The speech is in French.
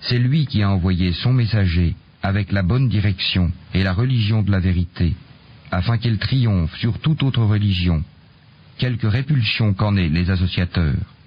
C'est lui qui a envoyé son messager avec la bonne direction et la religion de la vérité, afin qu'il triomphe sur toute autre religion, quelque répulsion qu'en aient les associateurs.